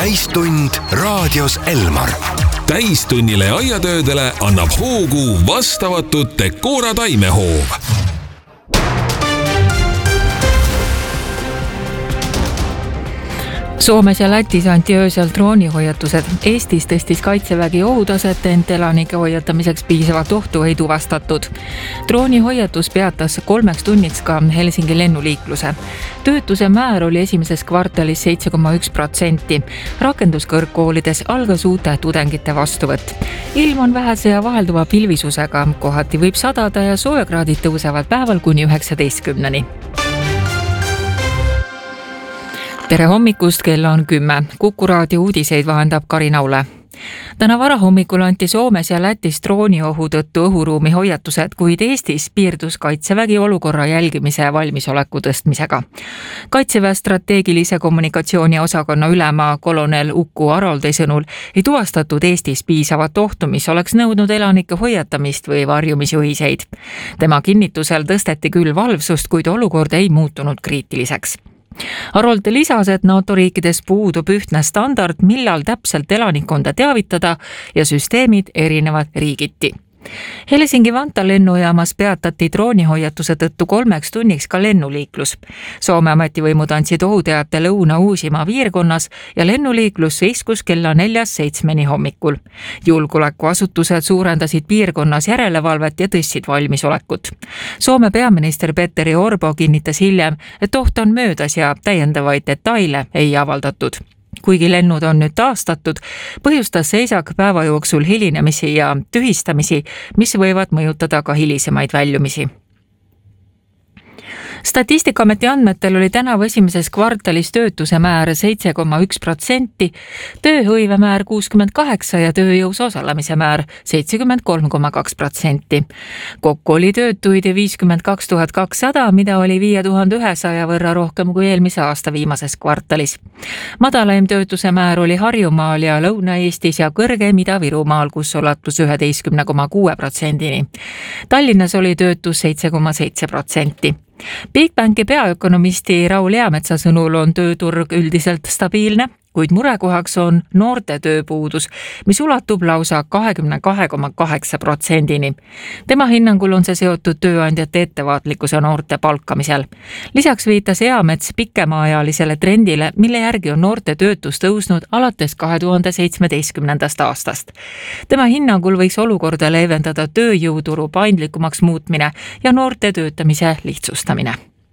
täistund raadios Elmar. Täistunnile ja aiatöödele annab hoogu vastavatud Decora taimehoov. Soomes ja Lätis anti öösel droonihoiatused. Eestis tõstis kaitsevägi ohutaset, ent elanike hoiatamiseks piisavat ohtu ei tuvastatud. Droonihoiatus peatas 3 tunniks ka Helsingi lennuliikluse. Töötuse määr oli esimeses kvartalis 7,1%. Rakenduskõrgkoolides algas uute tudengite vastuvõtt. Ilm on vähese ja vahelduva pilvisusega. Kohati võib sadada ja soojakraadid tõusevad päeval kuni 19-ni. Tere hommikust, kell on 10. Kuku raadio uudiseid vahendab Karin Aule. Täna varahommikul anti Soomes ja Lätis drooniohu tõttu õhuruumi hoiatused, kuid Eestis piirdus kaitsevägi olukorra jälgimise ja valmisoleku tõstmisega. Kaitseväe strateegilise kommunikatsiooni osakonna ülema kolonel Uku Aroldi sõnul ei tuvastatud Eestis piisavat ohtu, mis oleks nõudnud elanike hoiatamist või varjumisjuhiseid. Tema kinnitusel tõsteti küll valvsust, kuid olukord ei muutunud kriitiliseks. Arold lisas, et NATO riikides puudub ühtne standard, millal täpselt elanikkonda teavitada ja süsteemid erinevad riigiti. Helsingi-Vantaa lennujaamas peatati droonihoiatuse tõttu 3 tunniks ka lennuliiklus. Soome ametivõimud andsid ohuteate Lõuna-Uusimaa piirkonnas ja lennuliiklus seiskus kella 4-7 hommikul. Julgeolekuasutused suurendasid piirkonnas järelevalvet ja tõstsid valmisolekut. Soome peaminister Petteri Orpo kinnitas hiljem, et oht on möödas ja täiendavaid detaile ei avaldatud. Kuigi lennud on nüüd taastatud, põhjustas seisak päeva jooksul hilinemisi ja tühistamisi, mis võivad mõjutada ka hilisemaid väljumisi. Statistikaameti andmetel oli tänavu esimeses kvartalis töötuse määr 7,1%, tööhõive määr 68% ja tööjõus osalemise määr 73,2%. Kokku oli töötuid 52 200, mida oli 5100 võrra rohkem kui eelmise aasta viimases kvartalis. Madalaim töötuse määr oli Harjumaal ja Lõuna-Eestis ja kõrgem Ida-Virumaal, kus ulatus 11,6%-ni. Tallinnas oli töötus 7,7%. Bigbanki peaökonomisti Raul Eametsa sõnul on tööturg üldiselt stabiilne, kuid murekohaks on noorte tööpuudus, mis ulatub lausa 22,8%-ni. Tema hinnangul on see seotud tööandjate ettevaatlikkuse noorte palkamisel. Lisaks viitas Eamets pikemaajalisele trendile, mille järgi on noorte töötus tõusnud alates 2017. aastast. Tema hinnangul võiks olukorda leevendada tööjõuturu paindlikumaks muutmine ja noorte töötamise lihtsustamine.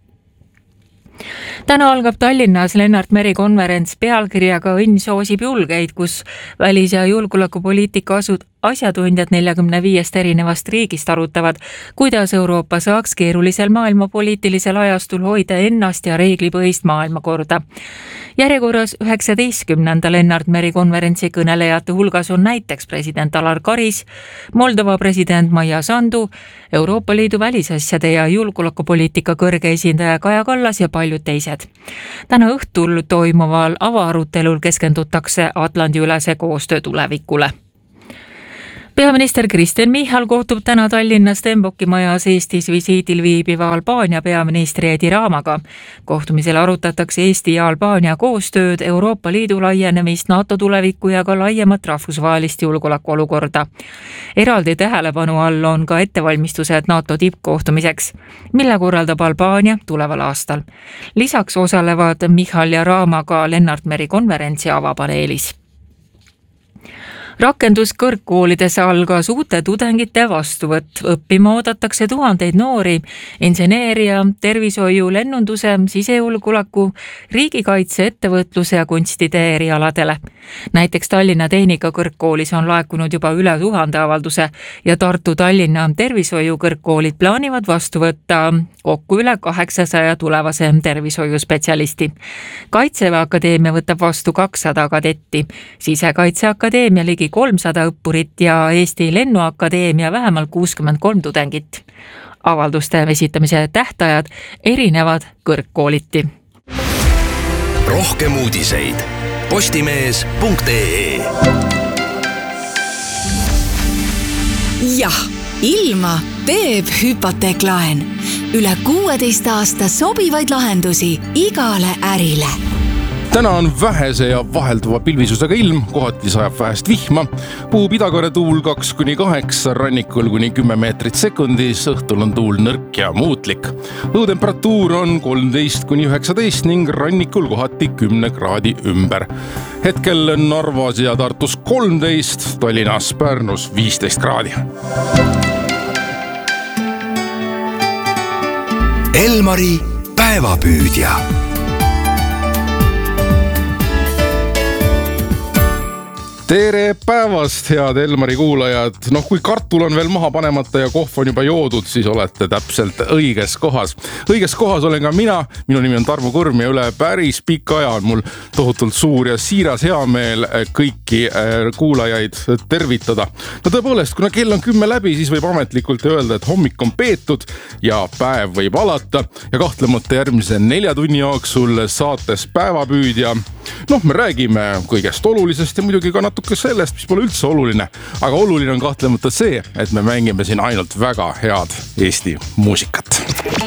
Täna algab Tallinnas Lennart Meri konverents pealkirjaga Õnn soosib julgeid, kus välis- ja julgeolekupoliitika asjatundjad 45 erinevast riigist arutavad, kuidas Euroopa saaks keerulisel maailmapoliitilisel ajastul hoida ennast ja reeglipõhist maailmakorda. Järjekorras 19. Lennart Meri konverentsi kõnelejate hulgas on näiteks president Alar Karis, Moldova president Maia Sandu, Euroopa Liidu välisasjade ja julgeolekupoliitika kõrge esindaja Kaja Kallas ja paljud teised. Täna õhtul toimuval avaarutelul keskendutakse Atlandi-ülese koostöö tulevikule. Peaminister Kristen Michal kohtub täna Tallinnas Stenbocki majas Eestis visiidil viibiva Albaania peaministri Edi Ramaga. Kohtumisel arutatakse Eesti ja Albaania koostööd, Euroopa Liidu laienemist, NATO tulevikku ja ka laiemat rahvusvahelist julgeolekuolukorda. Eraldi tähelepanu all on ka ettevalmistused NATO tippkohtumiseks, mille korraldab Albaania tuleval aastal. Lisaks osalevad Michal ja Rama ka Lennart Meri konverentsi avapaneelis. Rakenduskõrgkoolides algas uute tudengite vastuvõtt. Õppima oodatakse tuhandeid noori inseneeria, tervishoiu, lennunduse, sisejulgeoleku, riigikaitse, ettevõtluse ja kunstide erialadele. Näiteks Tallinna Tehnikakõrgkoolis on laekunud juba üle 1000 avalduse ja Tartu Tallinna tervishoiukõrgkoolid plaanivad vastu võtta kokku üle 800 tulevase tervishoiuspetsialisti. Kaitseväe Akadeemia võtab vastu 200 kadetti, Sisekaitseakadeemia ligi 300 õppurit ja Eesti Lennuakadeemia vähemalt 63 tudengit. Avalduste esitamise tähtajad erinevad kõrgkooliti. Rohkem uudiseid postimees.ee. Jah, ilma teeb hüpoteeklaen. Üle 16 aasta sobivaid lahendusi igale ärile. Täna on vähese ja vahelduva pilvisusega ilm, kohati sajab vähest vihma, puhub Idakore tuul 2-8, rannikul kuni 10 meetrit sekundis, õhtul on tuul nõrk ja muutlik. Õhutemperatuur on 13-19 ning rannikul kohati 10 kraadi ümber. Hetkel Narvas ja Tartus 13, Tallinnas, Pärnus 15 kraadi. Elmari päevapüüdja. Tere päevast, head Elmari kuulajad! Kui kartul on veel maha panemata ja kohv on juba joodud, siis olete täpselt õiges kohas. Õiges kohas olen ka mina. Minu nimi on Tarmo Kurm ja üle päris pika aja on mul tohutult suur ja siiras hea meel kõiki kuulajaid tervitada. Tõepoolest, kuna kell on 10 läbi, siis võib ametlikult öelda, et hommik on peetud ja päev võib alata. Ja kahtlemata järgmise 4 tunni jooksul saates päevapüüdja. Me räägime kõigest olulisest ja muidugi ka natuke sellest, mis pole üldse oluline. Aga oluline on kahtlemata see, et me mängime siin ainult väga head Eesti muusikat.